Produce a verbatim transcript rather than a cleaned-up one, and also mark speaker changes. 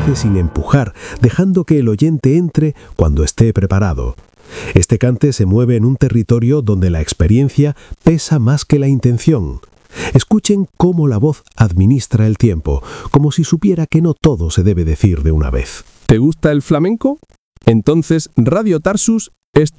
Speaker 1: dice sin empujar, dejando que el oyente entre cuando esté preparado. Este cante se mueve en un territorio donde la experiencia pesa más que la intención. Escuchen cómo la voz administra el tiempo, como si supiera que no todo se debe decir de una vez.
Speaker 2: ¿Te gusta el flamenco? Entonces Radio Tarsus es